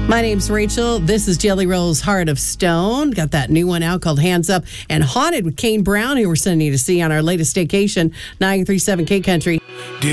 My name's Rachel. This is Jelly Roll's Heart of Stone. Got that new one out called Hands Up and Haunted with Kane Brown, who we're sending you to see on our latest staycation, 937 K Country.